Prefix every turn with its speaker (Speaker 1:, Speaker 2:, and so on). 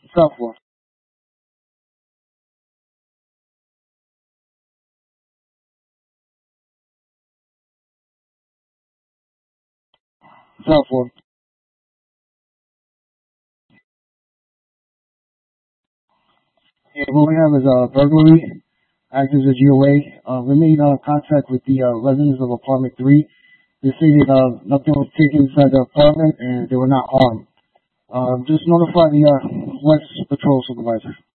Speaker 1: South 4. South 4. Yeah, what we have is burglary, acts as a GOA. We made contact with the residents of apartment 3. They stated nothing was taken inside the apartment and they were not armed. Just notify the West Patrol Supervisor.